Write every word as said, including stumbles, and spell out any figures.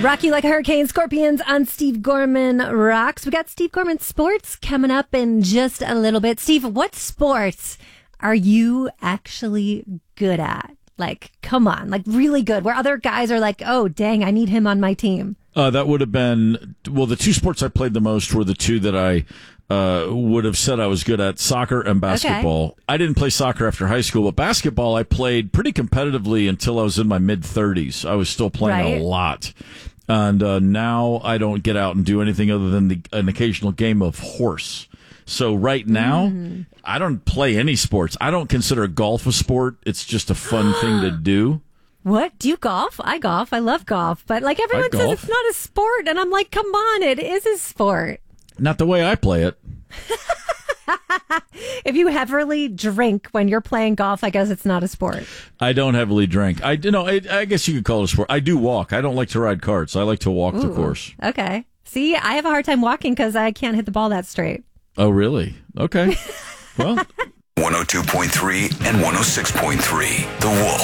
Rock You Like a Hurricane, Scorpions on Steve Gorman Rocks. We got Steve Gorman Sports coming up in just a little bit. Steve, what sports are you actually good at? Like, come on, like really good, where other guys are like, oh, dang, I need him on my team. Uh, that would have been, well, the two sports I played the most were the two that I uh, would have said I was good at, soccer and basketball. Okay. I didn't play soccer after high school, but basketball I played pretty competitively until I was in my mid-thirties. I was still playing right. a lot. And uh, now I don't get out and do anything other than the, an occasional game of horse. So right now, mm. I don't play any sports. I don't consider golf a sport. It's just a fun thing to do. What? Do you golf? I golf. I love golf. But like everyone says it's not a sport. And I'm like, come on, it is a sport. Not the way I play it. If you heavily drink when you're playing golf, I guess it's not a sport. I don't heavily drink. I you know. I, I guess you could call it a sport. I do walk. I don't like to ride carts. I like to walk Ooh, the course. Okay. See, I have a hard time walking because I can't hit the ball that straight. Oh, really? Okay. Well, one oh two point three and one oh six point three, The Wolf.